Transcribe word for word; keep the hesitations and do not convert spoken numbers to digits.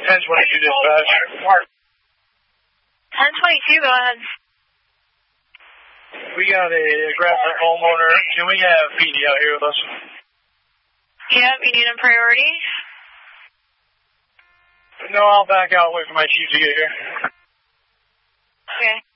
ten twenty-two dispatch. ten twenty-two, go ahead. We got a aggressive homeowner. Can we have P D out here with us? Yep, you need a priority? No, I'll back out, wait for my chief to get here. Okay.